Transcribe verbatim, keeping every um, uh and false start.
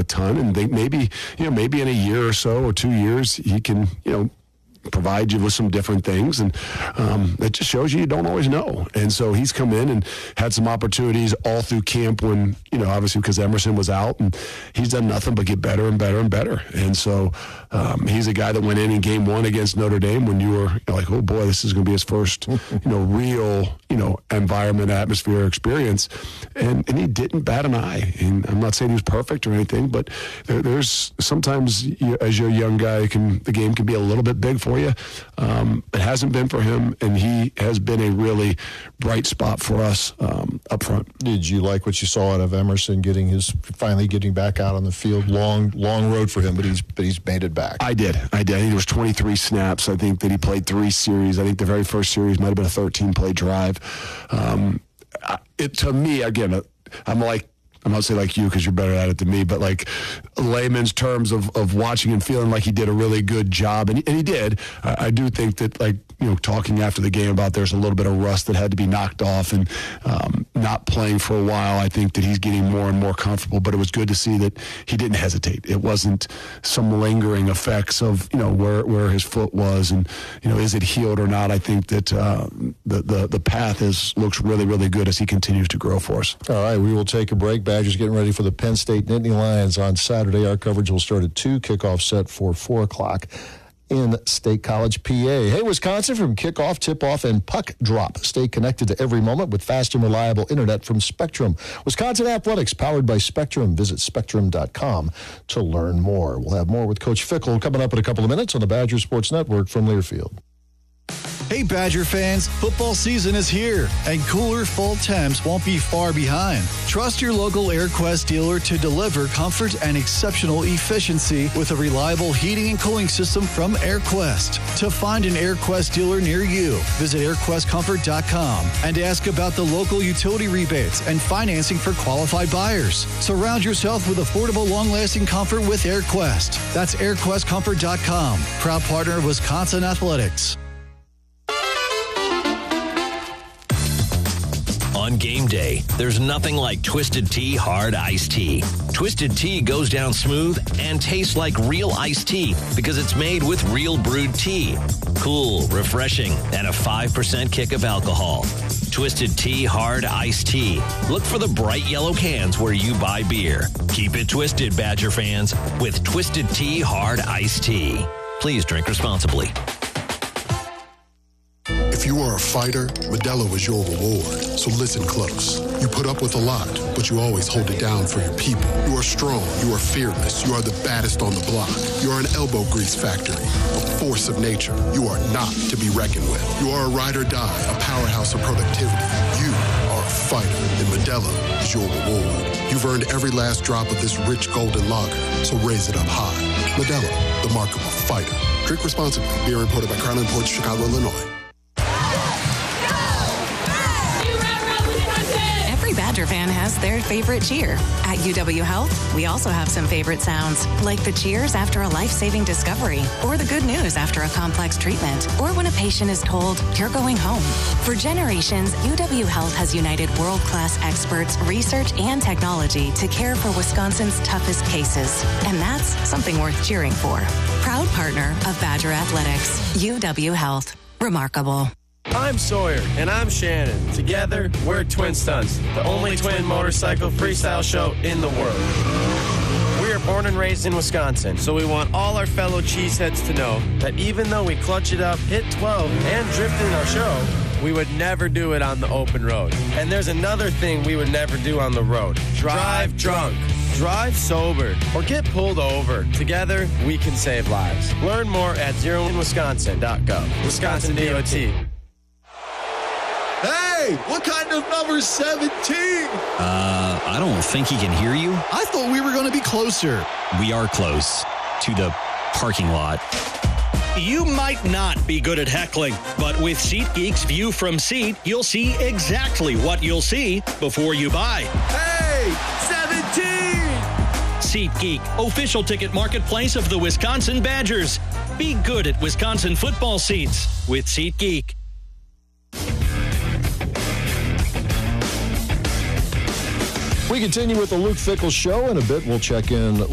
a ton, and they maybe, you know, maybe in a year or so or two years, he can, you know, provide you with some different things, and um, it just shows you you don't always know. And so he's come in and had some opportunities all through camp when, you know, obviously because Emerson was out, and he's done nothing but get better and better and better. And so um, he's a guy that went in in game one against Notre Dame when you were you know, like, oh boy, this is going to be his first, you know, real, you know, environment, atmosphere, experience. And, and he didn't bat an eye. And I'm not saying he was perfect or anything, but there, there's sometimes you, as you're a young guy, it can, the game can be a little bit big for you. Um, it hasn't been for him, and he has been a really bright spot for us um, up front. Did you like what you saw out of Emerson getting his finally getting back out on the field? Long, long road for him, but he's but he's made it back. I did. I did. I think it was twenty-three snaps. I think that he played three series. I think the very first series might have been a thirteen-play drive. Um, it to me again, I'm like. I'm not saying like you because you're better at it than me, but like layman's terms of, of watching and feeling like he did a really good job, and he, and he did. I, I do think that, like, you know, talking after the game about there's a little bit of rust that had to be knocked off, and um, not playing for a while, I think that he's getting more and more comfortable, but it was good to see that he didn't hesitate. It wasn't some lingering effects of, you know, where, where his foot was and, you know, is it healed or not. I think that uh, the, the, the path is looks really, really good as he continues to grow for us. All right, we will take a break. Badgers getting ready for the Penn State Nittany Lions on Saturday. Our coverage will start at two, kickoff set for four o'clock in State College, P A. Hey, Wisconsin, from kickoff, tip-off, and puck drop. Stay connected to every moment with fast and reliable internet from Spectrum. Wisconsin Athletics, powered by Spectrum. Visit spectrum dot com to learn more. We'll have more with Coach Fickell coming up in a couple of minutes on the Badger Sports Network from Learfield. Hey, Badger fans, football season is here, and cooler fall temps won't be far behind. Trust your local AirQuest dealer to deliver comfort and exceptional efficiency with a reliable heating and cooling system from AirQuest. To find an AirQuest dealer near you, visit air quest comfort dot com and ask about the local utility rebates and financing for qualified buyers. Surround yourself with affordable, long-lasting comfort with AirQuest. That's air quest comfort dot com, proud partner of Wisconsin Athletics. On game day, there's nothing like Twisted Tea Hard Iced Tea. Twisted Tea goes down smooth and tastes like real iced tea because it's made with real brewed tea. Cool, refreshing, and a five percent kick of alcohol. Twisted Tea Hard Iced Tea. Look for the bright yellow cans where you buy beer. Keep it twisted, Badger fans, with Twisted Tea Hard Iced Tea. Please drink responsibly. If you are a fighter, Modelo is your reward. So listen close. You put up with a lot, but you always hold it down for your people. You are strong. You are fearless. You are the baddest on the block. You are an elbow grease factory, a force of nature. You are not to be reckoned with. You are a ride or die, a powerhouse of productivity. You are a fighter, and Modelo is your reward. You've earned every last drop of this rich golden lager, so raise it up high. Modelo, the mark of a fighter. Drink responsibly. Beer imported by Crown Imports, Chicago, Illinois. Badger fan has their favorite cheer. At U W Health, we also have some favorite sounds, like the cheers after a life-saving discovery, or the good news after a complex treatment, or when a patient is told, you're going home. For generations, U W Health has united world-class experts, research, and technology to care for Wisconsin's toughest cases. And that's something worth cheering for. Proud partner of Badger Athletics, U W Health. Remarkable. I'm Sawyer, and I'm Shannon. Together, we're Twin Stunts, the only twin motorcycle freestyle show in the world. We are born and raised in Wisconsin, so we want all our fellow cheeseheads to know that even though we clutch it up, hit twelve, and drift in our show, we would never do it on the open road. And there's another thing we would never do on the road. Drive drunk. Drive sober or get pulled over. Together, we can save lives. Learn more at zero in wisconsin dot gov. Wisconsin D O T. Hey, what kind of number seventeen? Uh, I don't think he can hear you. I thought we were going to be closer. We are close to the parking lot. You might not be good at heckling, but with SeatGeek's View from Seat, you'll see exactly what you'll see before you buy. Hey, seventeen! SeatGeek, official ticket marketplace of the Wisconsin Badgers. Be good at Wisconsin football seats with SeatGeek. We continue with the Luke Fickell Show. In a bit, we'll check in